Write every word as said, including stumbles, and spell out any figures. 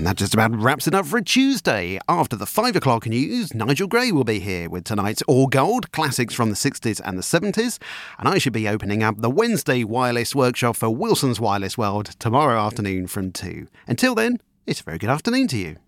And that just about wraps it up for a Tuesday. After the five o'clock news, Nigel Gray will be here with tonight's All Gold, classics from the sixties and the seventies. And I should be opening up the Wednesday Wireless Workshop for Wilson's Wireless World tomorrow afternoon from two. Until then, it's a very good afternoon to you.